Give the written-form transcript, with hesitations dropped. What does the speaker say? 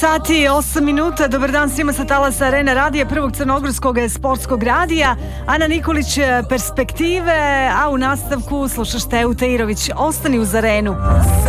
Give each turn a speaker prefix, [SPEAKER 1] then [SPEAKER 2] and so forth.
[SPEAKER 1] Sati 8 minuta, dobar dan svima sa talasa Arena radija, prvog crnogorskog sportskog radija. Ana Nikolić, Perspektive, a u nastavku slušaš Teju Teirović, Ostani uz Arenu.